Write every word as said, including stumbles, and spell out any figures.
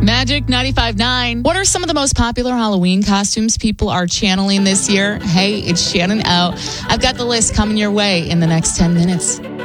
Magic ninety-five point nine. What are some of the most popular Halloween costumes people are channeling this year? Hey, it's Shannon O. I've got the list coming your way in the next ten minutes.